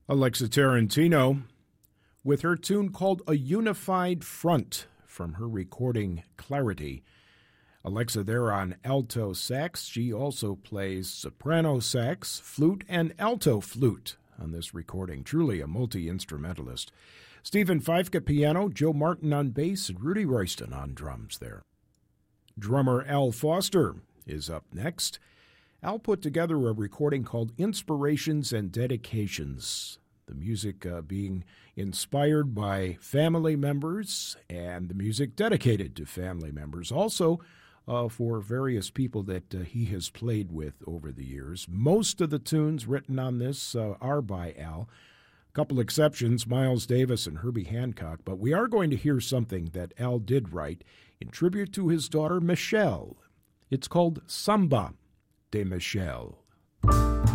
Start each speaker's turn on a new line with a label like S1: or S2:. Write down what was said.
S1: Alexa Tarantino with her tune called A Unified Front from her recording Clarity. Alexa there on alto sax. She also plays soprano sax, flute, and alto flute on this recording. Truly a multi-instrumentalist. Stephen Feifke piano, Joe Martin on bass, and Rudy Royston on drums there. Drummer Al Foster is up next. Al put together a recording called Inspirations and Dedications, the music being inspired by family members and the music dedicated to family members. Also, for various people that he has played with over the years. Most of the tunes written on this are by Al. A couple exceptions, Miles Davis and Herbie Hancock, but we are going to hear something that Al did write in tribute to his daughter Michelle. It's called Samba de Michelle.